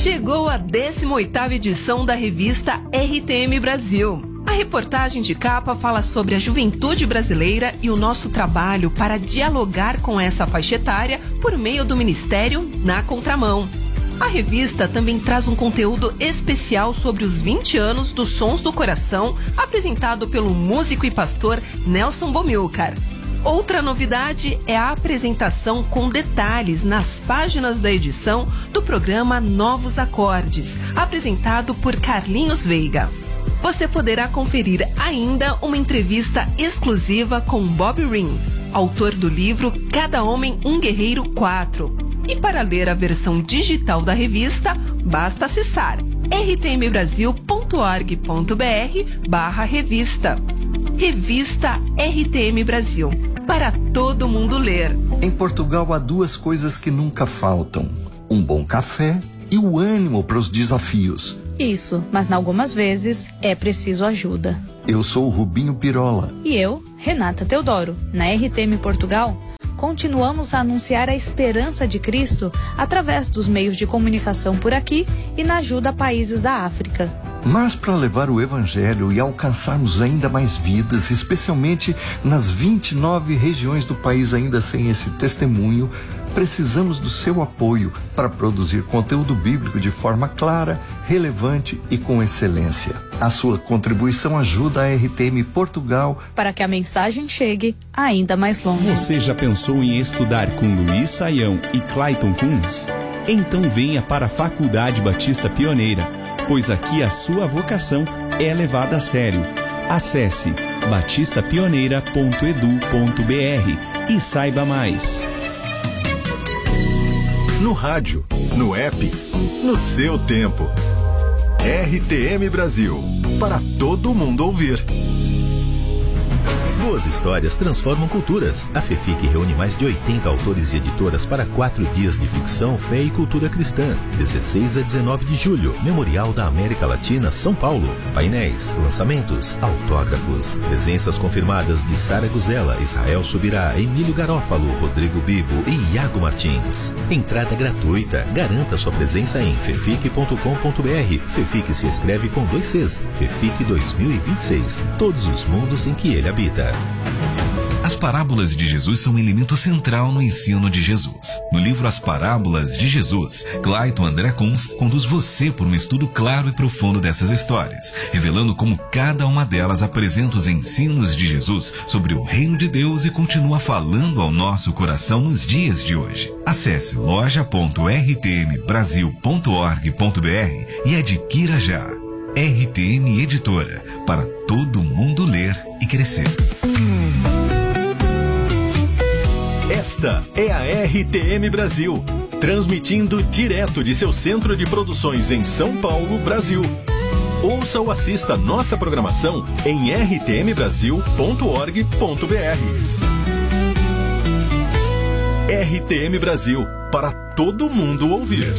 Chegou a 18ª edição da revista RTM Brasil. A reportagem de capa fala sobre a juventude brasileira e o nosso trabalho para dialogar com essa faixa etária por meio do Ministério Na Contramão. A revista também traz um conteúdo especial sobre os 20 anos dos Sons do Coração, apresentado pelo músico e pastor Nelson Bomilcar. Outra novidade é a apresentação com detalhes nas páginas da edição do programa Novos Acordes, apresentado por Carlinhos Veiga. Você poderá conferir ainda uma entrevista exclusiva com Bob Ring, autor do livro Cada Homem um Guerreiro 4. E para ler a versão digital da revista, basta acessar rtmbrasil.org.br/revista. Revista RTM Brasil, para todo mundo ler. Em Portugal há duas coisas que nunca faltam: um bom café e o ânimo para os desafios. Isso, mas algumas vezes é preciso ajuda. Eu sou o Rubinho Pirola. E eu, Renata Teodoro. Na RTM Portugal, continuamos a anunciar a esperança de Cristo através dos meios de comunicação por aqui e na ajuda a países da África. Mas para levar o Evangelho e alcançarmos ainda mais vidas, especialmente nas 29 regiões do país ainda sem esse testemunho, precisamos do seu apoio para produzir conteúdo bíblico de forma clara, relevante e com excelência. A sua contribuição ajuda a RTM Portugal para que a mensagem chegue ainda mais longe. Você já pensou em estudar com Luiz Saião e Clayton Kunz? Então venha para a Faculdade Batista Pioneira, pois aqui a sua vocação é levada a sério. Acesse batistapioneira.edu.br e saiba mais. No rádio, no app, no seu tempo. RTM Brasil, para todo mundo ouvir. Boas histórias transformam culturas. A FEFIC reúne mais de 80 autores e editoras para 4 dias de ficção, fé e cultura cristã. 16 a 19 de julho, Memorial da América Latina, São Paulo. Painéis, lançamentos, autógrafos. Presenças confirmadas de Sara Guzela, Israel Subirá, Emílio Garófalo, Rodrigo Bibo e Iago Martins. Entrada gratuita. Garanta sua presença em fefic.com.br. FEFIC se escreve com 2 Cs. FEFIC 2026. Todos os mundos em que ele habita. As parábolas de Jesus são um elemento central no ensino de Jesus. No livro As Parábolas de Jesus, Clayton André Kunz conduz você por um estudo claro e profundo dessas histórias, revelando como cada uma delas apresenta os ensinos de Jesus sobre o reino de Deus e continua falando ao nosso coração nos dias de hoje. Acesse loja.rtmbrasil.org.br e adquira já. RTM Editora, para todo mundo ler e crescer. Esta é a RTM Brasil, transmitindo direto de seu centro de produções em São Paulo, Brasil. Ouça ou assista nossa programação em rtmbrasil.org.br. RTM Brasil, para todo mundo ouvir.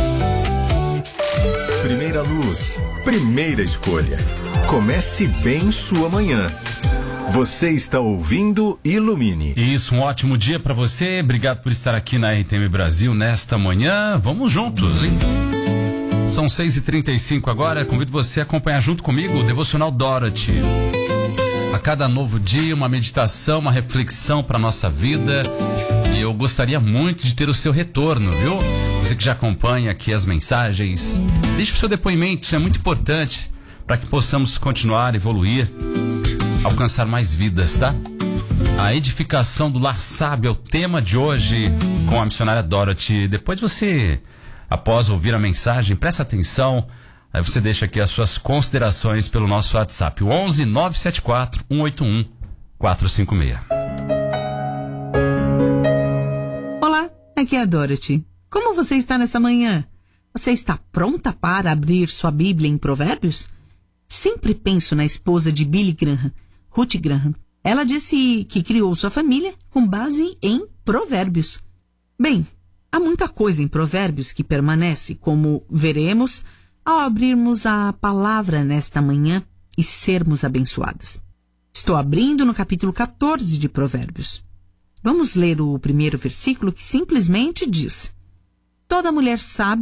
Primeira luz, primeira escolha. Comece bem sua manhã. Você está ouvindo Ilumine. Isso, um ótimo dia para você. Obrigado por estar aqui na RTM Brasil nesta manhã. Vamos juntos, hein? São 6h35 agora. Convido você a acompanhar junto comigo o Devocional Dorothy. A cada novo dia, uma meditação, uma reflexão para nossa vida. E eu gostaria muito de ter o seu retorno, viu? Você que já acompanha aqui as mensagens, deixe o seu depoimento, isso é muito importante para que possamos continuar a evoluir, alcançar mais vidas, tá? A edificação do lar sábio é o tema de hoje com a missionária Dorothy. Depois você, após ouvir a mensagem, presta atenção, aí você deixa aqui as suas considerações pelo nosso WhatsApp, o 11 974 181 456. Olá, aqui é a Dorothy. Como você está nessa manhã? Você está pronta para abrir sua Bíblia em Provérbios? Sempre penso na esposa de Billy Graham, Ruth Graham. Ela disse que criou sua família com base em Provérbios. Bem, há muita coisa em Provérbios que permanece, como veremos ao abrirmos a palavra nesta manhã e sermos abençoadas. Estou abrindo no capítulo 14 de Provérbios. Vamos ler o primeiro versículo que simplesmente diz: Toda mulher sábia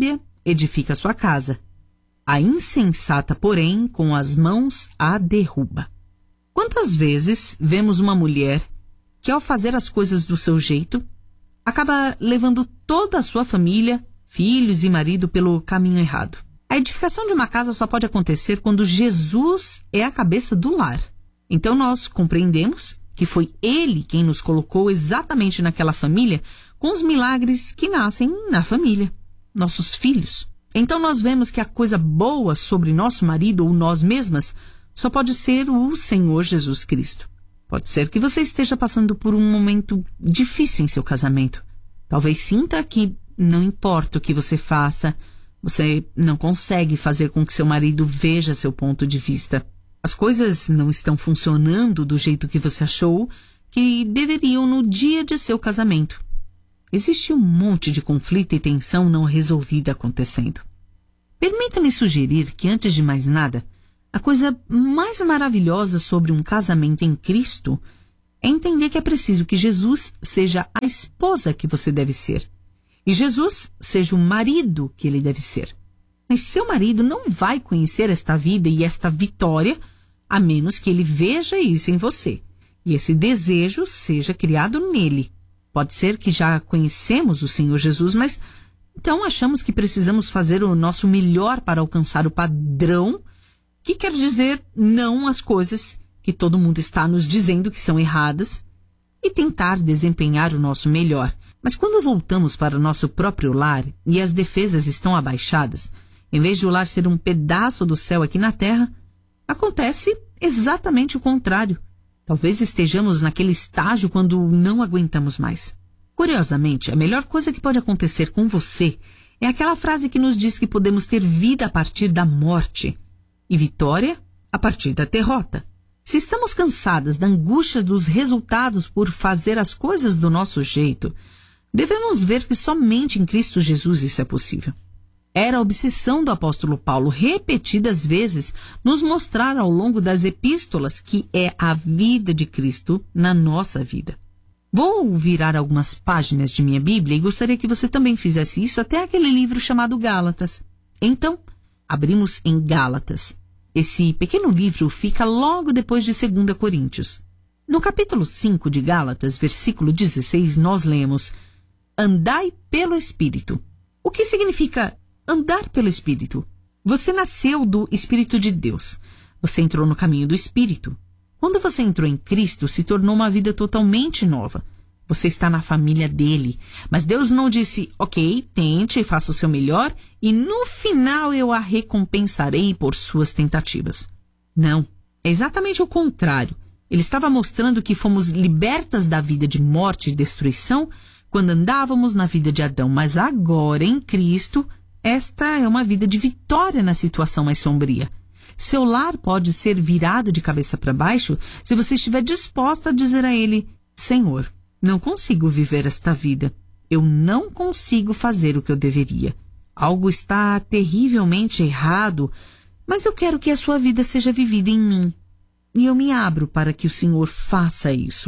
edifica sua casa. A insensata, porém, com as mãos a derruba. Quantas vezes vemos uma mulher que, ao fazer as coisas do seu jeito, acaba levando toda a sua família, filhos e marido pelo caminho errado? A edificação de uma casa só pode acontecer quando Jesus é a cabeça do lar. Então nós compreendemos que foi Ele quem nos colocou exatamente naquela família, com os milagres que nascem na família, nossos filhos. Então nós vemos que a coisa boa sobre nosso marido ou nós mesmas só pode ser o Senhor Jesus Cristo. Pode ser que você esteja passando por um momento difícil em seu casamento. Talvez sinta que não importa o que você faça, você não consegue fazer com que seu marido veja seu ponto de vista. As coisas não estão funcionando do jeito que você achou que deveriam no dia de seu casamento. Existe um monte de conflito e tensão não resolvida acontecendo. Permita-me sugerir que, antes de mais nada, a coisa mais maravilhosa sobre um casamento em Cristo é entender que é preciso que Jesus seja a esposa que você deve ser e Jesus seja o marido que ele deve ser. Mas seu marido não vai conhecer esta vida e esta vitória a menos que ele veja isso em você e esse desejo seja criado nele. Pode ser que já conhecemos o Senhor Jesus, mas então achamos que precisamos fazer o nosso melhor para alcançar o padrão, que quer dizer não às coisas que todo mundo está nos dizendo que são erradas, e tentar desempenhar o nosso melhor. Mas quando voltamos para o nosso próprio lar e as defesas estão abaixadas, em vez de o lar ser um pedaço do céu aqui na terra, acontece exatamente o contrário. Talvez estejamos naquele estágio quando não aguentamos mais. Curiosamente, a melhor coisa que pode acontecer com você é aquela frase que nos diz que podemos ter vida a partir da morte e vitória a partir da derrota. Se estamos cansadas da angústia dos resultados por fazer as coisas do nosso jeito, devemos ver que somente em Cristo Jesus isso é possível. Era a obsessão do apóstolo Paulo repetidas vezes nos mostrar ao longo das epístolas que é a vida de Cristo na nossa vida. Vou virar algumas páginas de minha Bíblia e gostaria que você também fizesse isso até aquele livro chamado Gálatas. Então, abrimos em Gálatas. Esse pequeno livro fica logo depois de 2 Coríntios. No capítulo 5 de Gálatas, versículo 16, nós lemos: Andai pelo Espírito. O que significa andar pelo Espírito? Você nasceu do Espírito de Deus. Você entrou no caminho do Espírito. Quando você entrou em Cristo, se tornou uma vida totalmente nova. Você está na família dele. Mas Deus não disse, ok, tente e faça o seu melhor e no final eu a recompensarei por suas tentativas. Não, é exatamente o contrário. Ele estava mostrando que fomos libertas da vida de morte e destruição quando andávamos na vida de Adão. Mas agora, em Cristo, esta é uma vida de vitória na situação mais sombria. Seu lar pode ser virado de cabeça para baixo se você estiver disposta a dizer a ele: Senhor, não consigo viver esta vida. Eu não consigo fazer o que eu deveria. Algo está terrivelmente errado, mas eu quero que a sua vida seja vivida em mim. E eu me abro para que o Senhor faça isso.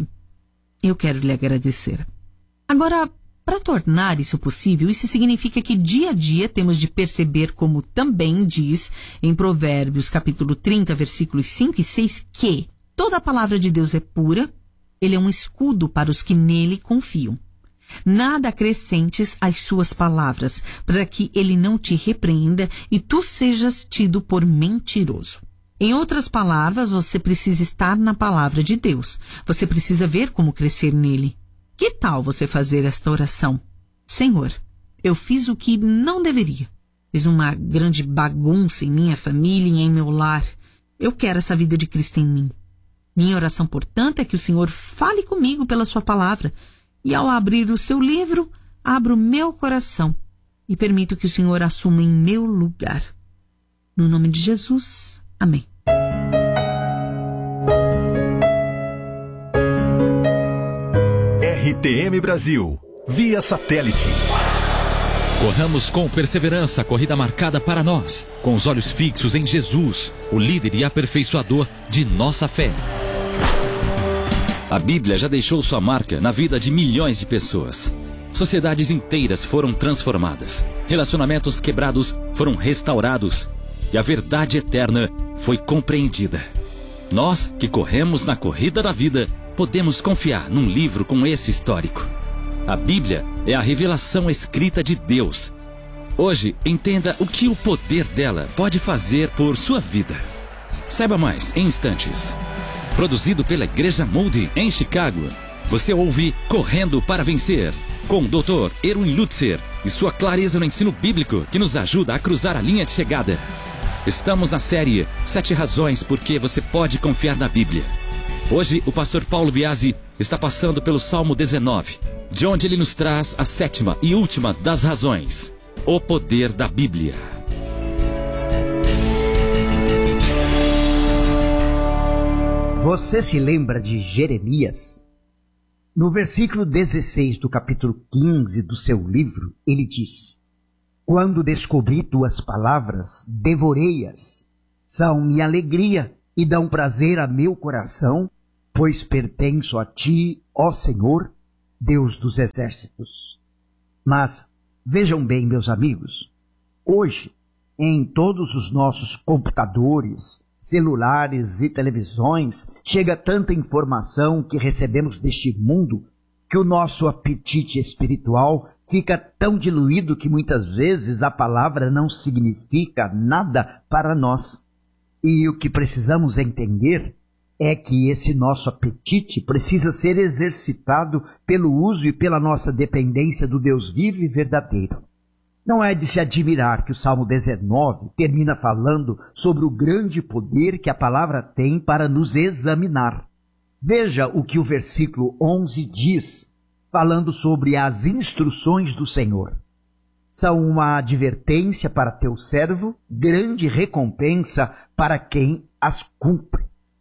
Eu quero lhe agradecer. Agora, para tornar isso possível, isso significa que dia a dia temos de perceber, como também diz em Provérbios capítulo 30, versículos 5 e 6, que toda a palavra de Deus é pura, ele é um escudo para os que nele confiam. Nada acrescentes às suas palavras, para que ele não te repreenda e tu sejas tido por mentiroso. Em outras palavras, você precisa estar na palavra de Deus. Você precisa ver como crescer nele. Que tal você fazer esta oração? Senhor, eu fiz o que não deveria. Fiz uma grande bagunça em minha família e em meu lar. Eu quero essa vida de Cristo em mim. Minha oração, portanto, é que o Senhor fale comigo pela sua palavra. E ao abrir o seu livro, abro meu coração e permito que o Senhor assuma em meu lugar. No nome de Jesus, amém. RTM Brasil, via satélite. Corramos com perseverança a corrida marcada para nós, com os olhos fixos em Jesus, o líder e aperfeiçoador de nossa fé. A Bíblia já deixou sua marca na vida de milhões de pessoas. Sociedades inteiras foram transformadas. Relacionamentos quebrados foram restaurados e a verdade eterna foi compreendida. Nós, que corremos na corrida da vida, podemos confiar num livro com esse histórico. A Bíblia é a revelação escrita de Deus. Hoje, entenda o que o poder dela pode fazer por sua vida. Saiba mais em instantes. Produzido pela Igreja Moody em Chicago, você ouve Correndo para Vencer, com o Dr. Erwin Lutzer e sua clareza no ensino bíblico que nos ajuda a cruzar a linha de chegada. Estamos na série 7 razões por que você pode confiar na Bíblia. Hoje, o pastor Paulo Biasi está passando pelo Salmo 19, de onde ele nos traz a 7ª e última das razões: o poder da Bíblia. Você se lembra de Jeremias? No versículo 16 do capítulo 15 do seu livro, ele diz: quando descobri tuas palavras, devorei-as. São minha alegria e dão prazer a meu coração, pois pertenço a ti, ó Senhor, Deus dos exércitos. Mas vejam bem, meus amigos, hoje, em todos os nossos computadores, celulares e televisões, chega tanta informação que recebemos deste mundo que o nosso apetite espiritual fica tão diluído que muitas vezes a palavra não significa nada para nós. E o que precisamos entender é que esse nosso apetite precisa ser exercitado pelo uso e pela nossa dependência do Deus vivo e verdadeiro. Não é de se admirar que o Salmo 19 termina falando sobre o grande poder que a palavra tem para nos examinar. Veja o que o versículo 11 diz, falando sobre as instruções do Senhor. São uma advertência para teu servo, grande recompensa para quem as cumpre.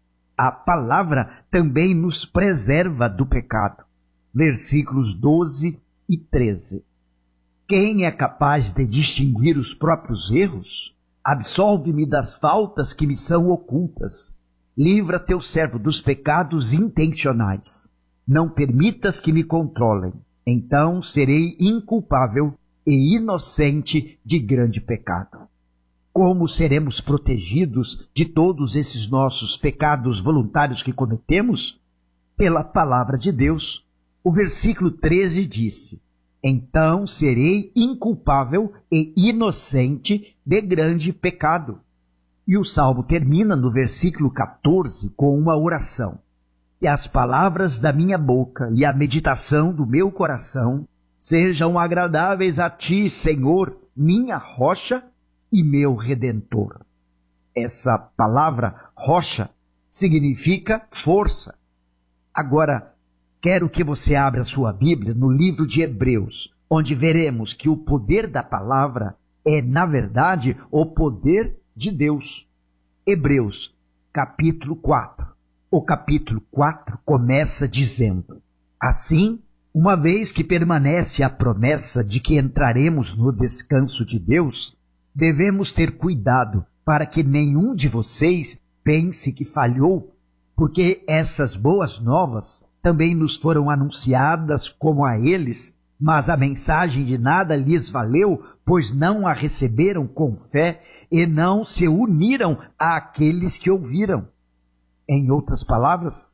A palavra também nos preserva do pecado. Versículos 12 e 13. Quem é capaz de distinguir os próprios erros? Absolve-me das faltas que me são ocultas. Livra teu servo dos pecados intencionais. Não permitas que me controlem. Então serei inculpável e inocente de grande pecado. Como seremos protegidos de todos esses nossos pecados voluntários que cometemos? Pela palavra de Deus. O versículo 13 disse: então serei inculpável e inocente de grande pecado. E o Salmo termina no versículo 14 com uma oração: que as palavras da minha boca e a meditação do meu coração sejam agradáveis a ti, Senhor, minha rocha e meu redentor. Essa palavra rocha significa força. Agora, quero que você abra sua Bíblia no livro de Hebreus, onde veremos que o poder da palavra é, na verdade, o poder de Deus. Hebreus, capítulo 4. O capítulo 4 começa dizendo: assim, uma vez que permanece a promessa de que entraremos no descanso de Deus, devemos ter cuidado para que nenhum de vocês pense que falhou, porque essas boas novas também nos foram anunciadas como a eles, mas a mensagem de nada lhes valeu, pois não a receberam com fé e não se uniram àqueles que ouviram. Em outras palavras,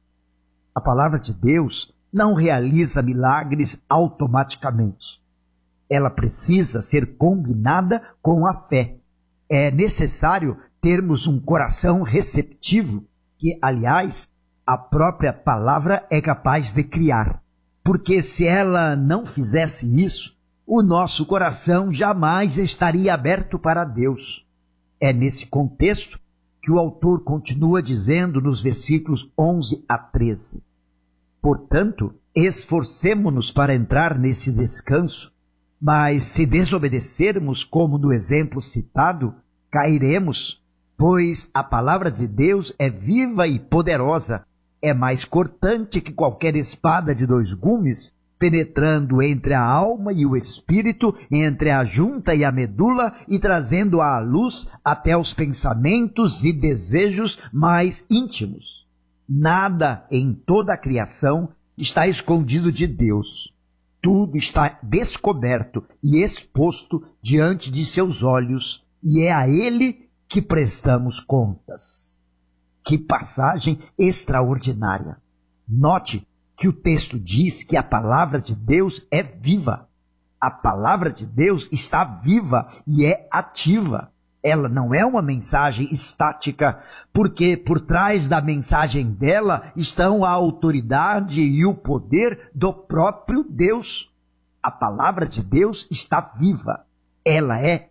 a palavra de Deus não realiza milagres automaticamente. Ela precisa ser combinada com a fé. É necessário termos um coração receptivo, que, aliás, a própria palavra é capaz de criar. Porque se ela não fizesse isso, o nosso coração jamais estaria aberto para Deus. É nesse contexto que o autor continua dizendo nos versículos 11 a 13. Portanto, esforcemo-nos para entrar nesse descanso, mas se desobedecermos, como no exemplo citado, cairemos, pois a palavra de Deus é viva e poderosa, é mais cortante que qualquer espada de 2 gumes, penetrando entre a alma e o espírito, entre a junta e a medula, e trazendo à luz até os pensamentos e desejos mais íntimos. Nada em toda a criação está escondido de Deus. Tudo está descoberto e exposto diante de seus olhos, e é a Ele que prestamos contas. Que passagem extraordinária! Note que o texto diz que a palavra de Deus é viva. A palavra de Deus está viva e é ativa. Ela não é uma mensagem estática, porque por trás da mensagem dela estão a autoridade e o poder do próprio Deus. A palavra de Deus está viva. Ela é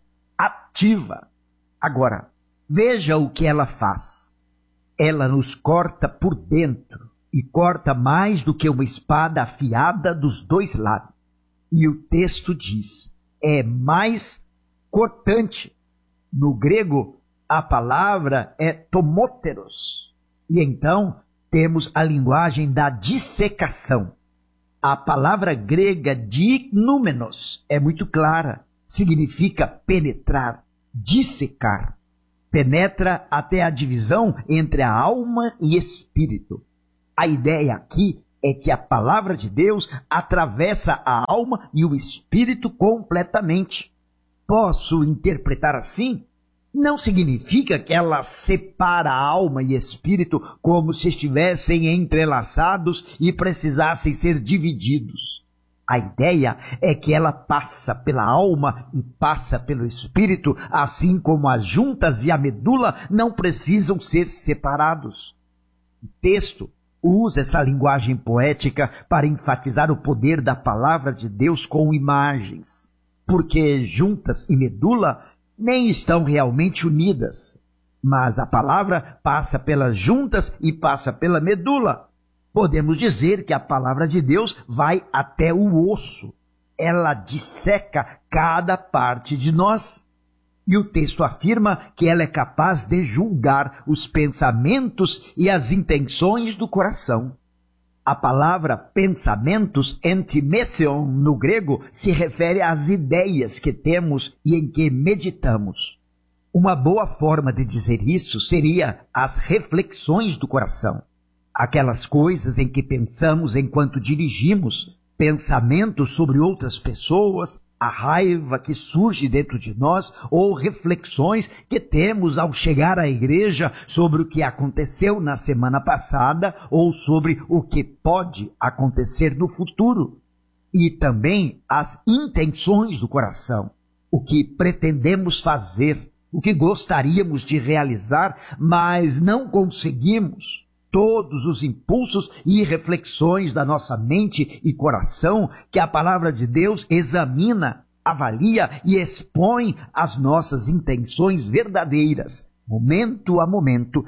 ativa. Agora, veja o que ela faz. Ela nos corta por dentro e corta mais do que uma espada afiada dos dois lados. E o texto diz, é mais cortante. No grego, a palavra é tomóteros. E então, temos a linguagem da dissecação. A palavra grega dignúmenos é muito clara. Significa penetrar, dissecar. Penetra até a divisão entre a alma e espírito. A ideia aqui é que a palavra de Deus atravessa a alma e o espírito completamente. Posso interpretar assim? Não significa que ela separa alma e espírito como se estivessem entrelaçados e precisassem ser divididos. A ideia é que ela passa pela alma e passa pelo espírito, assim como as juntas e a medula não precisam ser separados. O texto usa essa linguagem poética para enfatizar o poder da palavra de Deus com imagens, porque juntas e medula nem estão realmente unidas, mas a palavra passa pelas juntas e passa pela medula. Podemos dizer que a palavra de Deus vai até o osso. Ela disseca cada parte de nós. E o texto afirma que ela é capaz de julgar os pensamentos e as intenções do coração. A palavra pensamentos, entimesion, no grego, se refere às ideias que temos e em que meditamos. Uma boa forma de dizer isso seria as reflexões do coração. Aquelas coisas em que pensamos enquanto dirigimos, pensamentos sobre outras pessoas, a raiva que surge dentro de nós ou reflexões que temos ao chegar à igreja sobre o que aconteceu na semana passada ou sobre o que pode acontecer no futuro. E também as intenções do coração, o que pretendemos fazer, o que gostaríamos de realizar, mas não conseguimos. Todos os impulsos e reflexões da nossa mente e coração que a palavra de Deus examina, avalia e expõe as nossas intenções verdadeiras, momento a momento,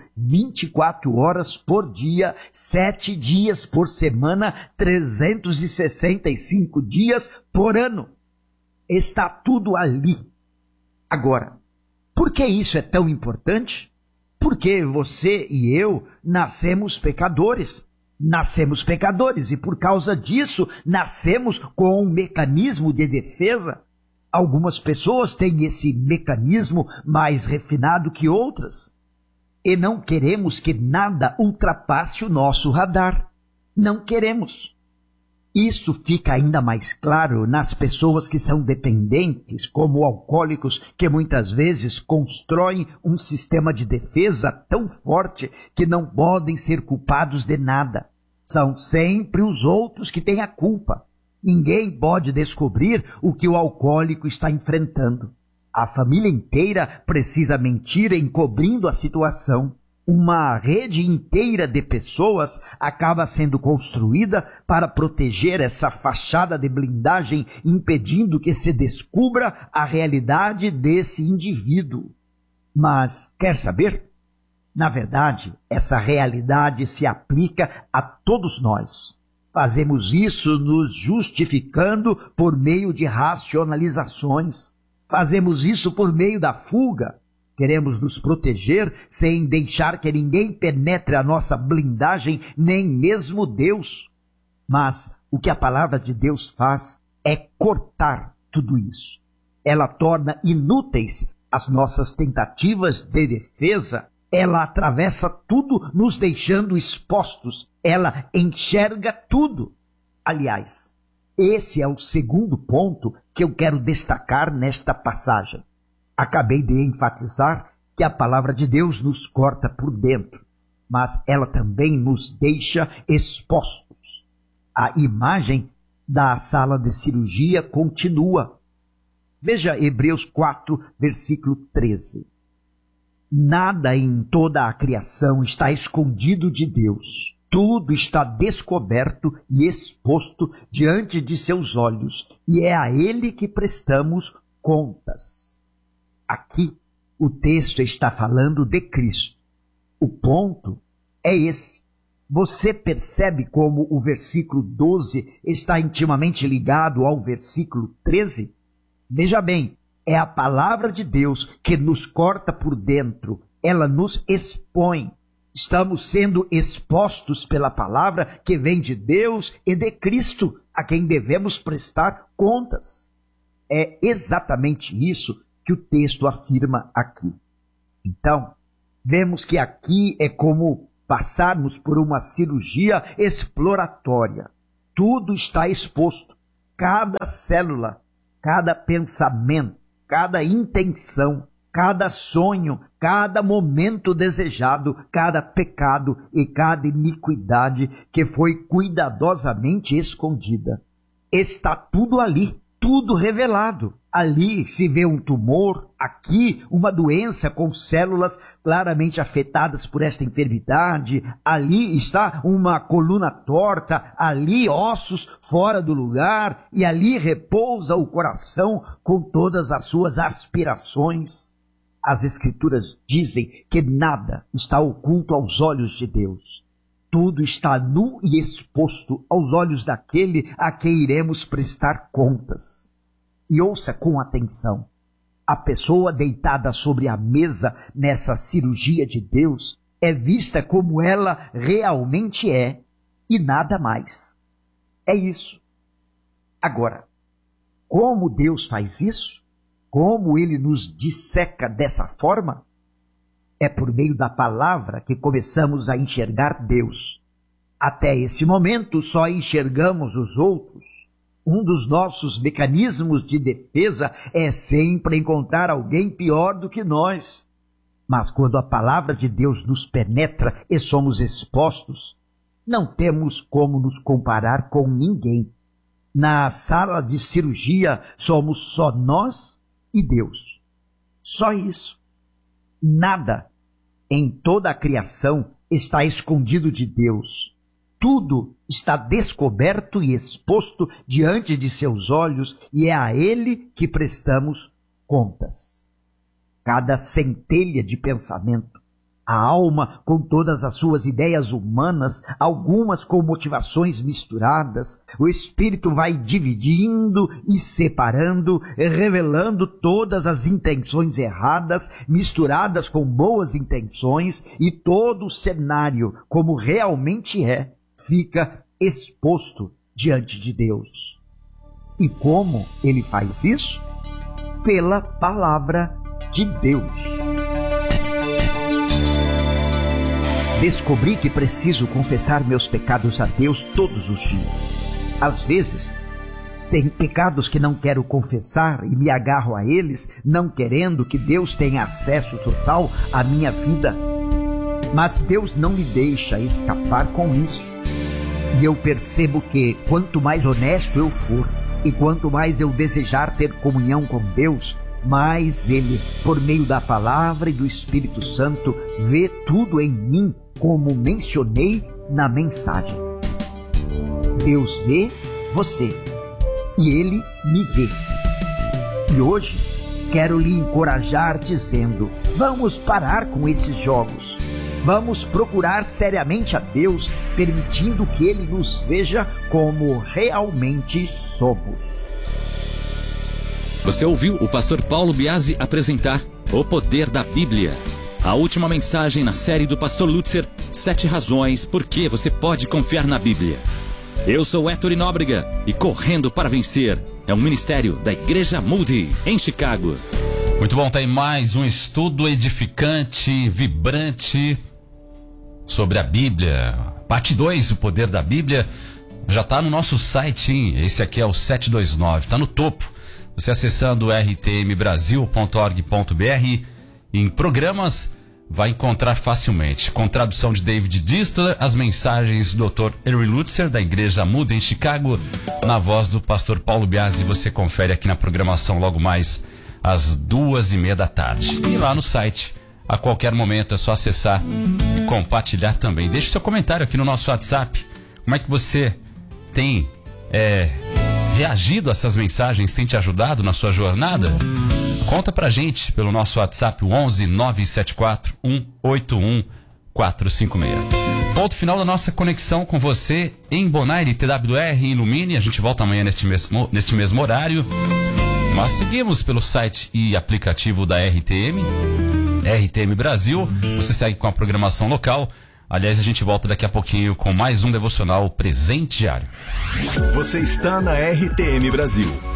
24 horas por dia, 7 dias por semana, 365 dias por ano. Está tudo ali. Agora, por que isso é tão importante? Porque você e eu nascemos pecadores. Nascemos pecadores e por causa disso nascemos com um mecanismo de defesa. Algumas pessoas têm esse mecanismo mais refinado que outras. E não queremos que nada ultrapasse o nosso radar. Não queremos. Isso fica ainda mais claro nas pessoas que são dependentes, como alcoólicos, que muitas vezes constroem um sistema de defesa tão forte que não podem ser culpados de nada. São sempre os outros que têm a culpa. Ninguém pode descobrir o que o alcoólico está enfrentando. A família inteira precisa mentir encobrindo a situação. Uma rede inteira de pessoas acaba sendo construída para proteger essa fachada de blindagem, impedindo que se descubra a realidade desse indivíduo. Mas, quer saber? Na verdade, essa realidade se aplica a todos nós. Fazemos isso nos justificando por meio de racionalizações. Fazemos isso por meio da fuga. Queremos nos proteger sem deixar que ninguém penetre a nossa blindagem, nem mesmo Deus. Mas o que a palavra de Deus faz é cortar tudo isso. Ela torna inúteis as nossas tentativas de defesa. Ela atravessa tudo, nos deixando expostos. Ela enxerga tudo. Aliás, Esse é o segundo ponto que eu quero destacar nesta passagem. Acabei de enfatizar que a palavra de Deus nos corta por dentro, mas ela também nos deixa expostos. A imagem da sala de cirurgia continua. Veja Hebreus 4, versículo 13. Nada em toda a criação está escondido de Deus. Tudo está descoberto e exposto diante de seus olhos, e é a Ele que prestamos contas. Aqui, o texto está falando de Cristo. O ponto é esse. Você percebe como o versículo 12 está intimamente ligado ao versículo 13? Veja bem, é a palavra de Deus que nos corta por dentro, ela nos expõe. Estamos sendo expostos pela palavra que vem de Deus e de Cristo, a quem devemos prestar contas. É exatamente isso que o texto afirma aqui. Então, vemos que aqui é como passarmos por uma cirurgia exploratória. Tudo está exposto, cada célula, cada pensamento, cada intenção, cada sonho, cada momento desejado, cada pecado e cada iniquidade que foi cuidadosamente escondida. Está tudo ali, tudo revelado. Ali se vê um tumor, aqui uma doença com células claramente afetadas por esta enfermidade, ali está uma coluna torta, ali ossos fora do lugar, e ali repousa o coração com todas as suas aspirações. As Escrituras dizem que nada está oculto aos olhos de Deus. Tudo está nu e exposto aos olhos daquele a quem iremos prestar contas. E ouça com atenção. A pessoa deitada sobre a mesa nessa cirurgia de Deus é vista como ela realmente é e nada mais. É isso. Agora, como Deus faz isso? Como Ele nos disseca dessa forma? É por meio da palavra que começamos a enxergar Deus. Até esse momento só enxergamos os outros. Um dos nossos mecanismos de defesa é sempre encontrar alguém pior do que nós. Mas quando a palavra de Deus nos penetra e somos expostos, não temos como nos comparar com ninguém. Na sala de cirurgia somos só nós e Deus. Só isso. Nada em toda a criação está escondido de Deus. Tudo está descoberto e exposto diante de seus olhos e é a Ele que prestamos contas. Cada centelha de pensamento, a alma com todas as suas ideias humanas, algumas com motivações misturadas, o espírito vai dividindo e separando, revelando todas as intenções erradas, misturadas com boas intenções, e todo o cenário, como realmente é, fica exposto diante de Deus. E como Ele faz isso? Pela palavra de Deus. Descobri que preciso confessar meus pecados a Deus todos os dias. Às vezes, tem pecados que não quero confessar e me agarro a eles, não querendo que Deus tenha acesso total à minha vida. Mas Deus não me deixa escapar com isso. E eu percebo que quanto mais honesto eu for e quanto mais eu desejar ter comunhão com Deus, mais Ele, por meio da palavra e do Espírito Santo, vê tudo em mim, como mencionei na mensagem. Deus vê você e Ele me vê. E hoje quero lhe encorajar dizendo: vamos parar com esses jogos. Vamos procurar seriamente a Deus, permitindo que Ele nos veja como realmente somos. Você ouviu o pastor Paulo Biasi apresentar O Poder da Bíblia, a última mensagem na série do pastor Lutzer, 7 razões por que você pode confiar na Bíblia. Eu sou Héctor Nóbrega e Correndo para Vencer é um ministério da Igreja Moody, em Chicago. Muito bom, tem mais um estudo edificante, vibrante sobre a Bíblia. Parte 2, o poder da Bíblia. já está no nosso site, hein? Esse aqui é o 729, está no topo. Você acessando rtmbrasil.org.br, em programas vai encontrar facilmente, com tradução de David Distler, as mensagens do Dr. Henry Lutzer, da Igreja Muda em Chicago, na voz do pastor Paulo Biasi. Você confere aqui na programação logo mais às 2:30 da tarde. E lá no site, a qualquer momento, é só acessar e compartilhar também. Deixe seu comentário aqui no nosso WhatsApp. Como é que você tem reagido a essas mensagens? Tem te ajudado na sua jornada? Conta pra gente pelo nosso WhatsApp, 11 974 181 456. Ponto final da nossa conexão com você em Bonaire, TWR e Ilumine. A gente volta amanhã neste mesmo horário. Mas seguimos pelo site e aplicativo da RTM Brasil. Você segue com a programação local. Aliás, a gente volta daqui a pouquinho com mais um devocional Presente Diário. Você está na RTM Brasil.